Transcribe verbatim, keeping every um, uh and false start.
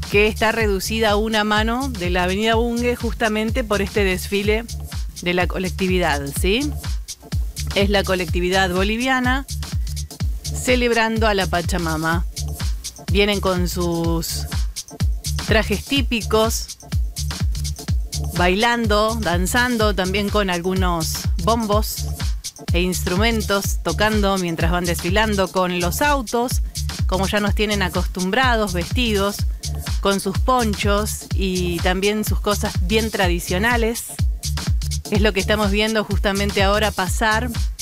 que está reducida a una mano de la avenida Bunge justamente por este desfile de la colectividad, ¿sí? Es la colectividad boliviana celebrando a la Pachamama. Vienen con sus trajes típicos, bailando, danzando, también con algunos bombos e instrumentos, tocando mientras van desfilando, con los autos, como ya nos tienen acostumbrados, vestidos, con sus ponchos y también sus cosas bien tradicionales. Es lo que estamos viendo justamente ahora pasar